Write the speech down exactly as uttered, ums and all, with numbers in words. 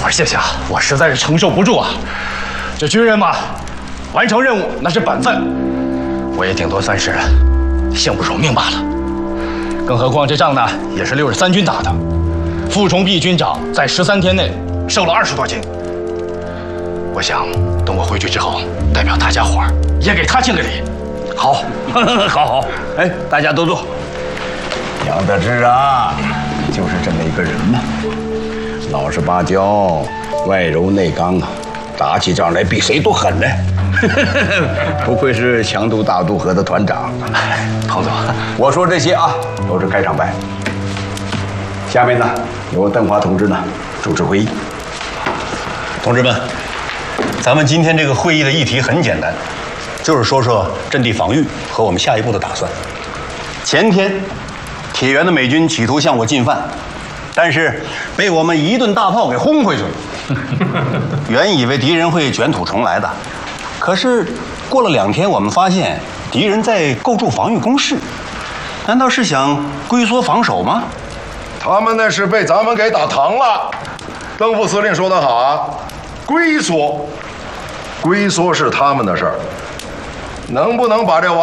儿，谢谢啊，我实在是承受不住啊。这军人嘛，完成任务那是本分，我也顶多算是幸不辱命罢了。更何况这仗呢，也是六十三军打的，傅崇碧军长在十三天内瘦了二十多斤。我想等我回去之后，代表大家伙儿也给他敬个礼。 好，好好，哎，大家都坐。 杨得志啊，就是这么一个人嘛，老实巴交，外柔内刚啊，打起仗来比谁都狠呢。不愧是强渡大渡河的团长。 彭总， 我说这些啊，都是开场白。下面呢，由邓华同志呢主持会议。 同志们，咱们今天这个会议的议题很简单，就是说说阵地防御和我们下一步的打算。前天，铁原的美军企图向我进犯，但是被我们一顿大炮给轰回去了。原以为敌人会卷土重来的，可是过了两天，我们发现敌人在构筑防御工事，难道是想龟缩防守吗？ 他们那是被咱们给打疼了。邓副司令说得好啊，龟缩，龟缩是他们的事儿，能不能把这王